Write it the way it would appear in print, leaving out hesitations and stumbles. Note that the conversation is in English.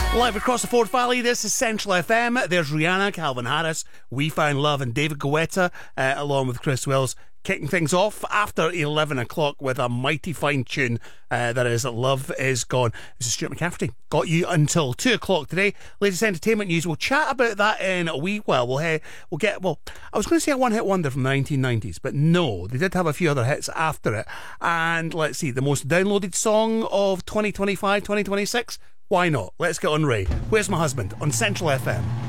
Live across the Ford Valley, this is Central FM. There's Rihanna, Calvin Harris, We Found Love, and David Guetta, along with Chris Wills, kicking things off after 11 o'clock with a mighty fine tune that is Love Is Gone. This is Stuart McCafferty. Got you until 2 o'clock today. Latest entertainment news. We'll chat about that in a wee while. We'll get, I was going to say a one-hit wonder from the 1990s, but no, they did have a few other hits after it. And let's see, the most downloaded song of 2025, 2026. Why not? Let's get on Ray. Where's My Husband on Central FM.